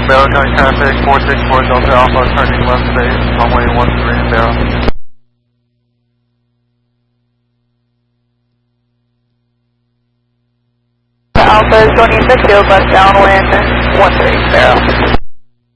Barrow County traffic, 464 Delta Alpha, turning left base, runway 13 Barrow. Alpha is going into field left downwind, 13 Barrow.